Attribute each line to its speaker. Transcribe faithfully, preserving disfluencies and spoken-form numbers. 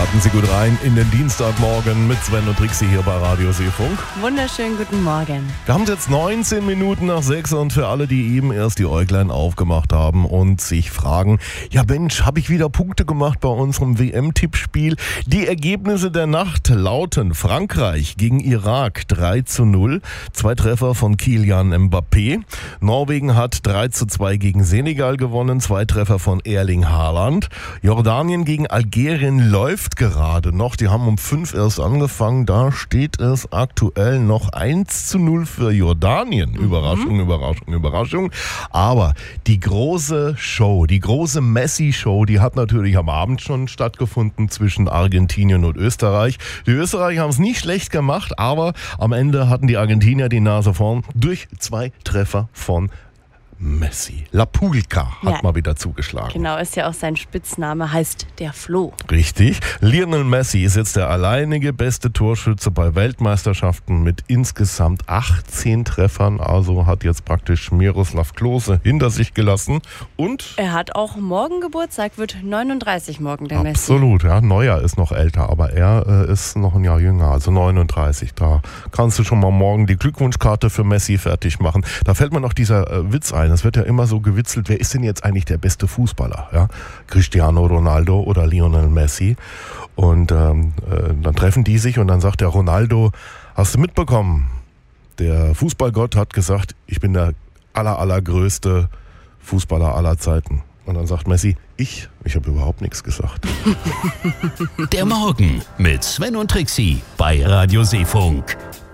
Speaker 1: Starten Sie gut rein in den Dienstagmorgen mit Sven und Trixi hier bei Radio Seefunk.
Speaker 2: Wunderschönen guten Morgen.
Speaker 1: Wir haben jetzt neunzehn Minuten nach sechs und für alle, die eben erst die Äuglein aufgemacht haben und sich fragen, ja Mensch, habe ich wieder Punkte gemacht bei unserem W M-Tippspiel? Die Ergebnisse der Nacht lauten: Frankreich gegen Irak drei zu null, zwei Treffer von Kylian Mbappé. Norwegen hat drei zu zwei gegen Senegal gewonnen, zwei Treffer von Erling Haaland. Jordanien gegen Algerien läuft gerade noch. Die haben um fünf erst angefangen. Da steht es aktuell noch eins zu null für Jordanien. Mhm. Überraschung, Überraschung, Überraschung. Aber die große Show, die große Messi-Show, die hat natürlich am Abend schon stattgefunden zwischen Argentinien und Österreich. Die Österreicher haben es nicht schlecht gemacht, aber am Ende hatten die Argentinier die Nase vorn durch zwei Treffer von Messi. La Pulca hat
Speaker 2: Ja.
Speaker 1: mal wieder zugeschlagen.
Speaker 2: Genau, ist ja auch sein Spitzname, heißt der Flo.
Speaker 1: Richtig. Lionel Messi ist jetzt der alleinige beste Torschütze bei Weltmeisterschaften mit insgesamt achtzehn Treffern. Also hat jetzt praktisch Miroslav Klose hinter sich gelassen. Und
Speaker 2: Er hat auch morgen Geburtstag, wird neununddreißig morgen, der Messi.
Speaker 1: absolut, ja, Neuer ist noch älter, aber er äh, ist noch ein Jahr jünger, also neununddreißig. Da kannst du schon mal morgen die Glückwunschkarte für Messi fertig machen. Da fällt mir noch dieser äh, Witz ein. Es wird ja immer so gewitzelt, wer ist denn jetzt eigentlich der beste Fußballer? Ja? Cristiano Ronaldo oder Lionel Messi? Und ähm, äh, dann treffen die sich und dann sagt der Ronaldo, hast du mitbekommen? Der Fußballgott hat gesagt, ich bin der aller, allergrößte Fußballer aller Zeiten. Und dann sagt Messi, ich, ich habe überhaupt nichts gesagt.
Speaker 3: Der Morgen mit Sven und Trixi bei Radio Seefunk.